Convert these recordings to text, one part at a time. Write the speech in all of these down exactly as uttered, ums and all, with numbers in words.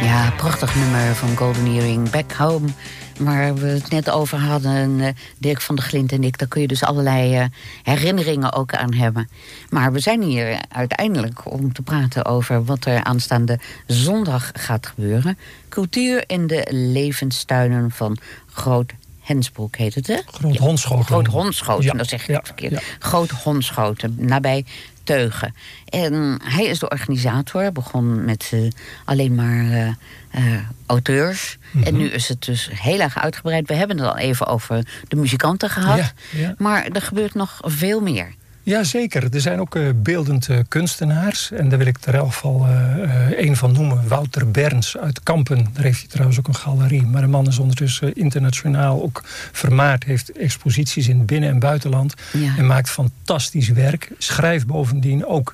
Ja, prachtig nummer van Golden Earring, Back Home. Waar we het net over hadden, uh, Dirk van der Glint en ik. Daar kun je dus allerlei uh, herinneringen ook aan hebben. Maar we zijn hier uiteindelijk om te praten over wat er aanstaande zondag gaat gebeuren. Cultuur in de levenstuinen van Groot Hensbroek heet het, hè? Groot Honschoten. Groot Honschoten, ja. dat zeg ik ja. verkeerd. Ja. Groot Honschoten, nabij Teugen. En hij is de organisator, begon met uh, alleen maar uh, uh, auteurs. Mm-hmm. En nu is het dus heel erg uitgebreid. We hebben het al even over de muzikanten gehad. Ja, ja. Maar er gebeurt nog veel meer. Ja, zeker. Er zijn ook uh, beeldend uh, kunstenaars. En daar wil ik er in elk geval uh, uh, een van noemen. Wouter Berns uit Kampen. Daar heeft hij trouwens ook een galerie. Maar de man is ondertussen internationaal ook vermaard. Heeft exposities in het binnen- en buitenland. Ja. En maakt fantastisch werk. Schrijft bovendien ook.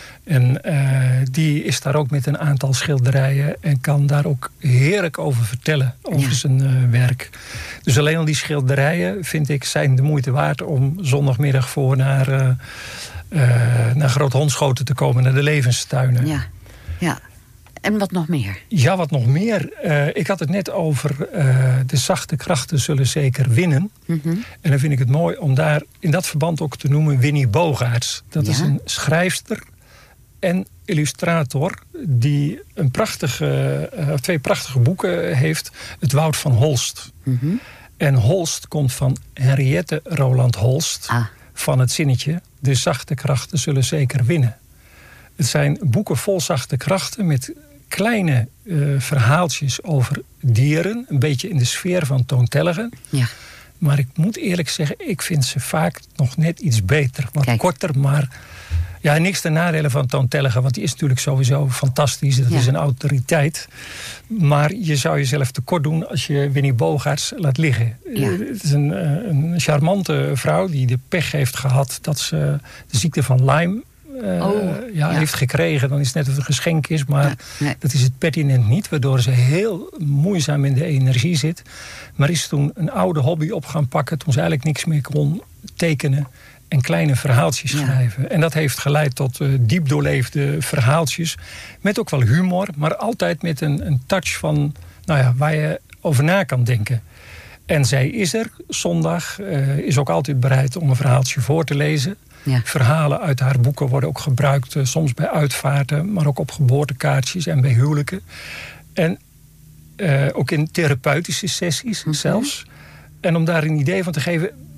En uh, die is daar ook met een aantal schilderijen en kan daar ook heerlijk over vertellen, over ja. zijn uh, werk. Dus alleen al die schilderijen, vind ik, zijn de moeite waard om zondagmiddag voor naar, uh, uh, naar Groot Honschoten te komen, naar de levenstuinen. Ja, ja. En wat nog meer? Ja, wat nog meer. Uh, ik had het net over uh, de zachte krachten zullen zeker winnen. Mm-hmm. En dan vind ik het mooi om daar in dat verband ook te noemen Winnie Bogaerts. Dat ja? is een schrijfster en illustrator die een prachtige, uh, twee prachtige boeken heeft. Het Woud van Holst. Mm-hmm. En Holst komt van Henriette Roland Holst. Ah. Van het zinnetje: de zachte krachten zullen zeker winnen. Het zijn boeken vol zachte krachten met kleine uh, verhaaltjes over dieren. Een beetje in de sfeer van toontelligen. Ja. Maar ik moet eerlijk zeggen, ik vind ze vaak nog net iets beter. Wat Kijk. korter, maar ja, niks ten nadele van toontelligen. Want die is natuurlijk sowieso fantastisch. Dat ja. is een autoriteit. Maar je zou jezelf tekort doen als je Winnie Bogaerts laat liggen. Ja. Het is een, een charmante vrouw die de pech heeft gehad dat ze de ziekte van Lyme Uh, oh, ja, ja. heeft gekregen. Dan is het net of het een geschenk is, maar ja, nee. dat is het pertinent niet. Waardoor ze heel moeizaam in de energie zit. Maar is toen een oude hobby op gaan pakken toen ze eigenlijk niks meer kon tekenen en kleine verhaaltjes ja. schrijven. En dat heeft geleid tot uh, diep doorleefde verhaaltjes. Met ook wel humor, maar altijd met een, een touch van, nou ja, waar je over na kan denken. En zij is er zondag, uh, is ook altijd bereid om een verhaaltje voor te lezen. Ja. Verhalen uit haar boeken worden ook gebruikt, uh, soms bij uitvaarten, maar ook op geboortekaartjes en bij huwelijken. En uh, ook in therapeutische sessies mm-hmm. zelfs. En om daar een idee van te geven,